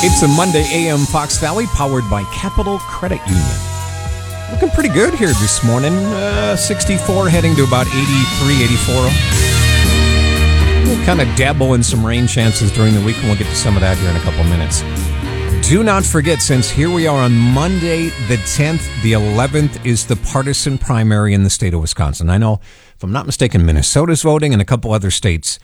It's a Monday AM Fox Valley powered by Capital Credit Union. Looking pretty good here this morning. 64 heading to about 83, 84. We'll kind of dabble in some rain chances during the week, and we'll get to some of that here in a couple minutes. Do not forget, since here we are on Monday the 10th, the 11th is the partisan primary in the state of Wisconsin. I know, if I'm not mistaken, Minnesota's voting and a couple other states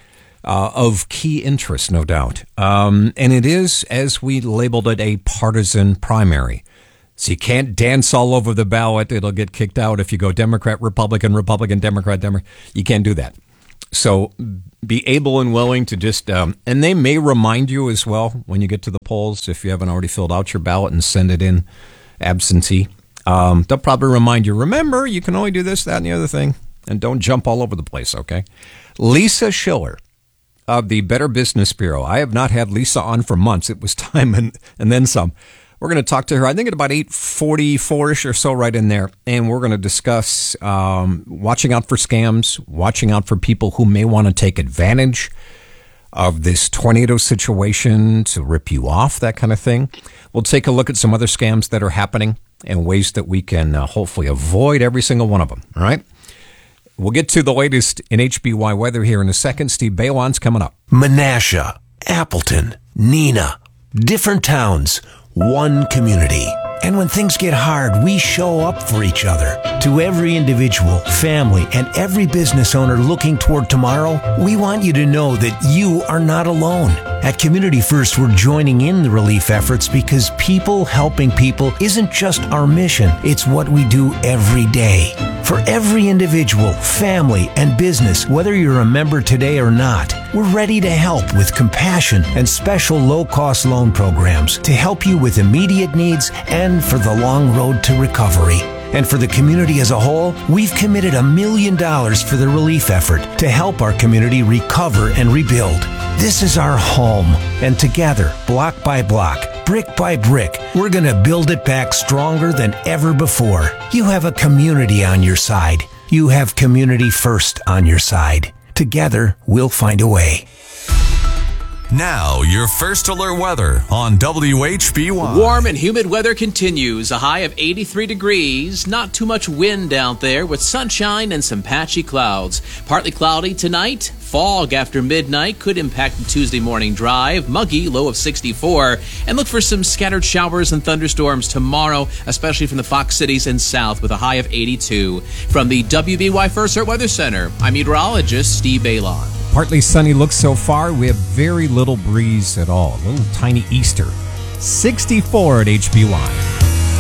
of key interest, no doubt. And it is, as we labeled it, a partisan primary. So you can't dance all over the ballot. It'll get kicked out if you go Democrat, Republican, Republican, Democrat, Democrat. You can't do that. So be able and willing to just, and they may remind you as well when you get to the polls, if you haven't already filled out your ballot and send it in absentee. They'll probably remind you, remember, you can only do this, that, and the other thing. And don't jump all over the place, okay? Lisa Schiller of the Better Business Bureau. I have not had Lisa on for months. It was time and then some. We're going to talk to her, I think, at about 8:44-ish or so, right in there. And we're going to discuss watching out for scams, watching out for people who may want to take advantage of this tornado situation to rip you off, that kind of thing. We'll take a look at some other scams that are happening and ways that we can hopefully avoid every single one of them, all right? We'll get to the latest in HBY weather here in a second. Steve Balon's coming up. Menasha, Appleton, Neenah, different towns, one community. And when things get hard, we show up for each other. To every individual, family, and every business owner looking toward tomorrow, we want you to know that you are not alone. At Community First, we're joining in the relief efforts because people helping people isn't just our mission, it's what we do every day. For every individual, family, and business, whether you're a member today or not, we're ready to help with compassion and special low-cost loan programs to help you with immediate needs and for the long road to recovery. And for the community as a whole, we've committed $1 million for the relief effort to help our community recover and rebuild. This is our home, and together, block by block, brick by brick, we're going to build it back stronger than ever before. You have a community on your side. You have Community First on your side. Together, we'll find a way. Now, your first alert weather on WHBY. Warm and humid weather continues. A high of 83 degrees. Not too much wind out there with sunshine and some patchy clouds. Partly cloudy tonight. Fog after midnight could impact the Tuesday morning drive. Muggy, low of 64. And look for some scattered showers and thunderstorms tomorrow, especially from the Fox Cities and south with a high of 82. From the WBY First Alert Weather Center, I'm meteorologist Steve Balon. Partly sunny look so far. We have very little breeze at all. A little tiny Easter. 64 at HBY.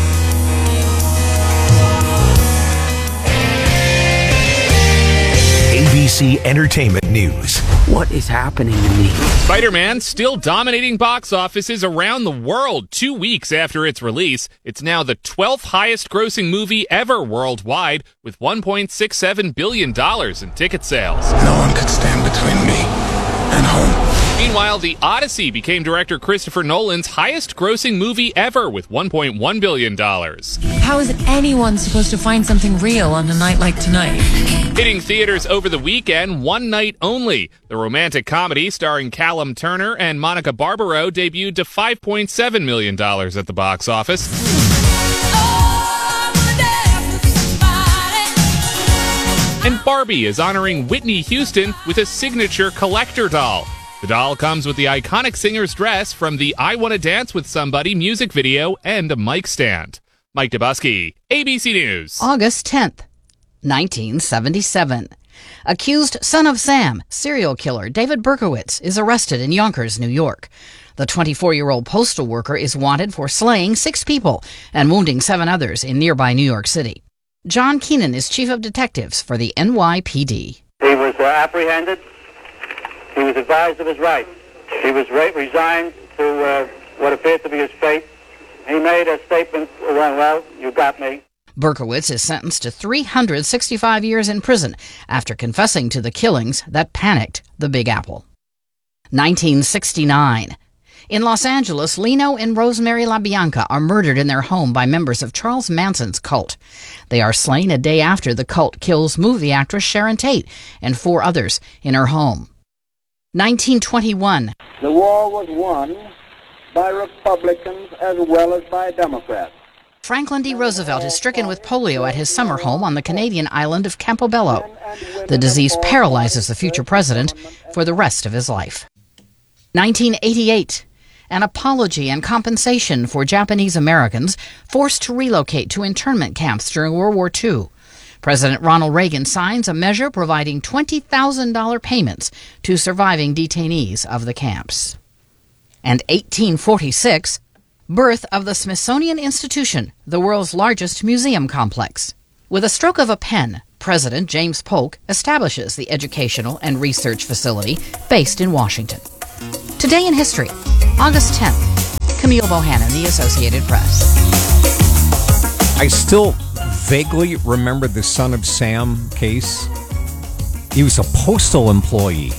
ABC Entertainment News. What is happening to me? Spider-Man still dominating box offices around the world 2 weeks after its release. It's now the 12th highest grossing movie ever worldwide with $1.67 billion in ticket sales. No one could stand between me and home. Meanwhile, The Odyssey became director Christopher Nolan's highest grossing movie ever with $1.1 billion. How is anyone supposed to find something real on a night like tonight? Hitting theaters over the weekend, One Night Only. The romantic comedy starring Callum Turner and Monica Barbaro debuted to $5.7 million at the box office. And Barbie is honoring Whitney Houston with a signature collector doll. The doll comes with the iconic singer's dress from the I Wanna Dance with Somebody music video and a mic stand. Mike Dubusky, ABC News. August 10th, 1977. Accused son of Sam, serial killer David Berkowitz, is arrested in Yonkers, New York. The 24-year-old postal worker is wanted for slaying 6 people and wounding 7 others in nearby New York City. John Keenan is chief of detectives for the NYPD. He was apprehended. He was advised of his rights. He was resigned to what appeared to be his fate. He made a statement, well, you got me. Berkowitz is sentenced to 365 years in prison after confessing to the killings that panicked the Big Apple. 1969. In Los Angeles, Leno and Rosemary LaBianca are murdered in their home by members of Charles Manson's cult. They are slain a day after the cult kills movie actress Sharon Tate and 4 others in her home. 1921. The war was won by Republicans as well as by Democrats. Franklin D. Roosevelt is stricken with polio at his summer home on the Canadian island of Campobello. The disease paralyzes the future president for the rest of his life. 1988. An apology and compensation for Japanese Americans forced to relocate to internment camps during World War II. President Ronald Reagan signs a measure providing $20,000 payments to surviving detainees of the camps. And 1846, birth of the Smithsonian Institution, the world's largest museum complex. With a stroke of a pen, President James Polk establishes the educational and research facility based in Washington. Today in history, August 10th, Camille Bohannon, The Associated Press. I still vaguely remember the Son of Sam case. He was a postal employee.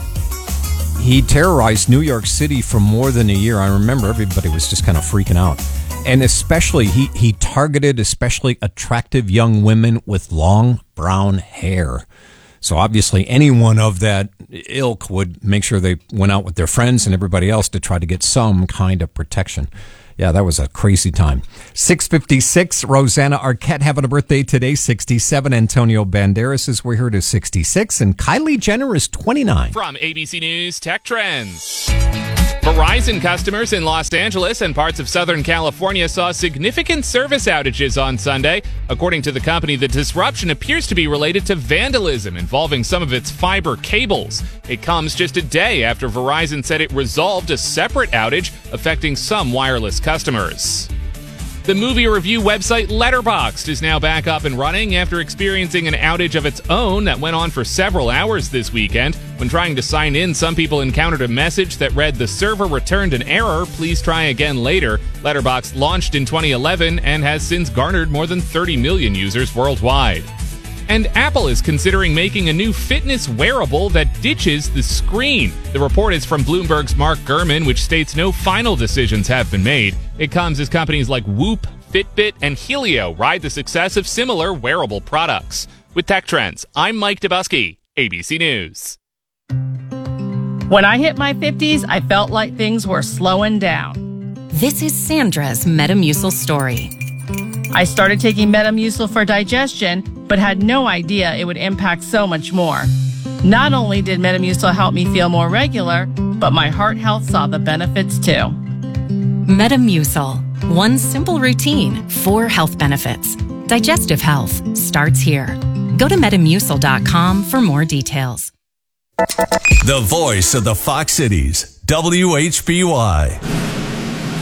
He terrorized New York City for more than a year. I remember everybody was just kind of freaking out. And especially, he targeted especially attractive young women with long brown hair. So obviously anyone of that ilk would make sure they went out with their friends and everybody else to try to get some kind of protection. Yeah, that was a crazy time. 6:56, Rosanna Arquette having a birthday today, 67. Antonio Banderas is we're here to 66. And Kylie Jenner is 29. From ABC News Tech Trends. Verizon customers in Los Angeles and parts of Southern California saw significant service outages on Sunday. According to the company, the disruption appears to be related to vandalism involving some of its fiber cables. It comes just a day after Verizon said it resolved a separate outage affecting some wireless customers. The movie review website Letterboxd is now back up and running after experiencing an outage of its own that went on for several hours this weekend. When trying to sign in, some people encountered a message that read, "The server returned an error. Please try again later." Letterboxd launched in 2011 and has since garnered more than 30 million users worldwide. And Apple is considering making a new fitness wearable that ditches the screen. The report is from Bloomberg's Mark Gurman, which states no final decisions have been made. It comes as companies like Whoop, Fitbit, and Helio ride the success of similar wearable products. With Tech Trends, I'm Mike Dubusky, ABC News. When I hit my 50s, I felt like things were slowing down. This is Sandra's Metamucil story. I started taking Metamucil for digestion, but had no idea it would impact so much more. Not only did Metamucil help me feel more regular, but my heart health saw the benefits too. Metamucil. One simple routine, 4 health benefits. Digestive health starts here. Go to Metamucil.com for more details. The voice of the Fox Cities, WHBY.